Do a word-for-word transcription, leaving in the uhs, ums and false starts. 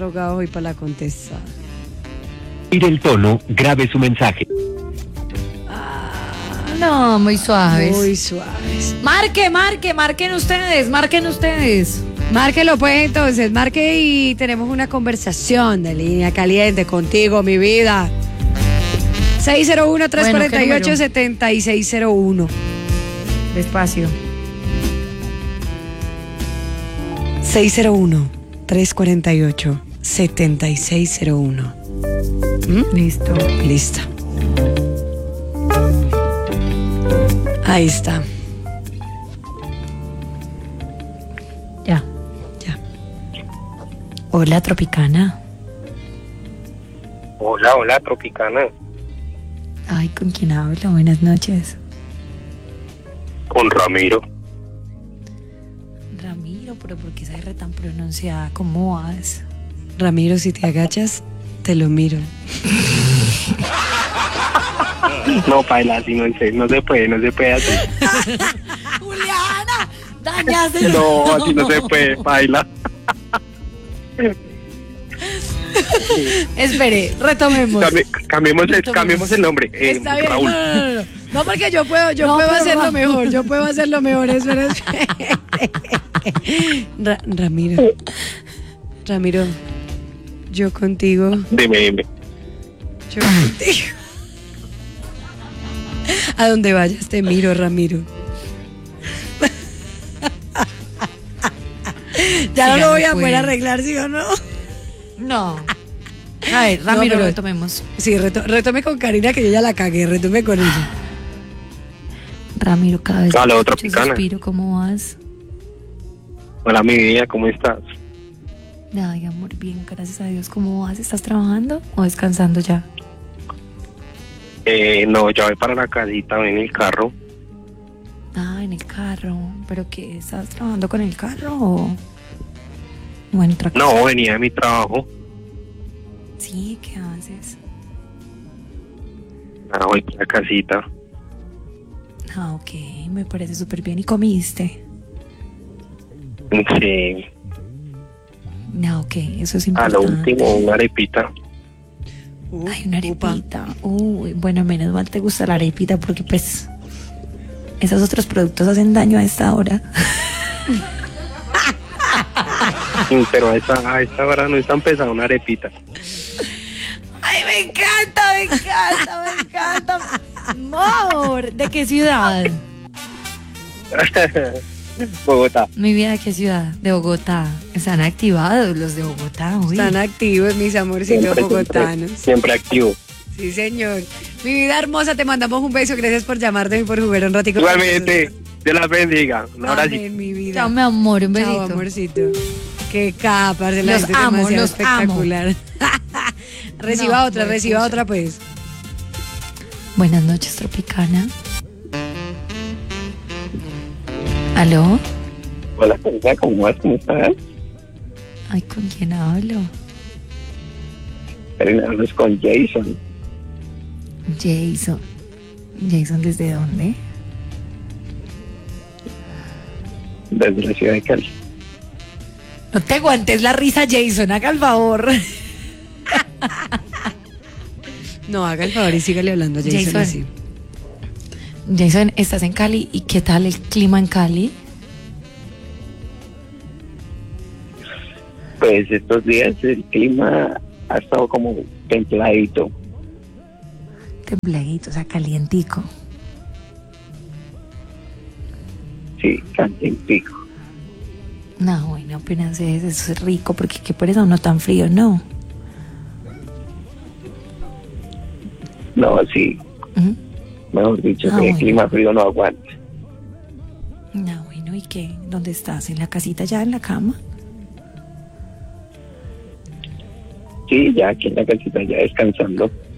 rogado hoy para la contesta. Mire el tono, grabe su mensaje. No, muy suaves. Muy suaves. Marque, marque, marquen ustedes, marquen ustedes. Márquelo pues entonces, marque y tenemos una conversación de línea caliente contigo, mi vida. seis cero uno, tres cuatro ocho, siete seis cero uno. Despacio. seis cero uno, tres cuatro ocho, siete seis cero uno. ¿Mm? Listo. Listo. Ahí está. Ya. Ya. Hola, Tropicana. Hola, hola, Tropicana. Ay, ¿con quién hablo? Buenas noches. Con Ramiro. Ramiro, pero ¿por qué esa R tan pronunciada? ¿Cómo vas? Ramiro, si te agachas, te lo miro. No, paila, así no, no se puede, no se puede así. Juliana, dañaste. No, así no se puede, paila. Espere, retomemos. Cambi- cambiemos, el, cambiemos el nombre. Eh, Está bien. Raúl. No, no, no, no. No, porque yo puedo, yo No, puedo pero hacerlo va- mejor. Yo puedo hacerlo mejor. Eso es. Ra- Ramiro. Ramiro. Yo contigo. Dime, dime. Yo contigo. A donde vayas te miro, Ramiro. Ya no Sí, lo voy ya a no poder puede. arreglar, ¿sí o no? No. A ver, Ramiro, No, pero- retomemos. Sí, reto- retome con Karina, que yo ya la cagué. Retome con ella. Ramiro, cada vez Hola, que otra escucho picana. suspiro, ¿cómo vas? Hola, mi vida, ¿cómo estás? Ay, amor, bien, gracias a Dios. ¿Cómo vas? ¿Estás trabajando o descansando ya? Eh, no, ya voy para la casita, voy en el carro. Ah, en el carro. ¿Pero qué? ¿Estás trabajando con el carro o...? Bueno, otra cosa. No, venía de mi trabajo. Sí, ¿qué haces? Ah, voy para la casita. Ah, ok, me parece súper bien. ¿Y comiste? Sí, No, ok, eso es a importante. lo último, una arepita. Ay, una Upa. arepita. Uy, bueno, menos mal te gusta la arepita porque pues esos otros productos hacen daño a esta hora. Sí, pero a esta, a esta hora no es tan pesada una arepita. Ay, me encanta, me encanta, me encanta. Amor, ¿de qué ciudad? Bogotá. Mi vida, ¿de qué ciudad? De Bogotá. Están activados los de Bogotá, uy. Están activos, mis amorcitos Siempre, bogotanos. siempre, siempre activo. Sí, señor. Mi vida hermosa, te mandamos un beso. Gracias por llamarme y por jugar un ratico. con Igualmente, nosotros. Dios las bendiga. Un abrazo. Amén, mi vida. Chao, mi amor, un besito. Chao, amorcito. Qué capa, de la Los gente es amo, demasiado los espectacular. reciba No, otra, buen reciba cosa. otra, pues. Buenas noches, Tropicana. ¿Aló? Hola, Teresa, ¿cómo vas? ¿Cómo estás? Ay, ¿con quién hablo? Karina, hablas con Jason. Jason. ¿Jason desde dónde? Desde la ciudad de Cali. No te aguantes la risa, Jason, haga el favor. No, haga el favor y sígale hablando a Jason, Jason. así. Jason, ¿estás en Cali? ¿Y qué tal el clima en Cali? Pues estos días el clima ha estado como templadito. Templadito, o sea, calientico. Sí, calientico. No, bueno, apenas es, eso es rico, porque qué pereza no tan frío, ¿no? No, sí, Ujú. mejor dicho, Ah, que el bueno. clima frío no aguanta. No, bueno, ¿y qué? ¿Dónde estás? ¿En la casita ya, en la cama? Sí, ya aquí en la casita ya descansando.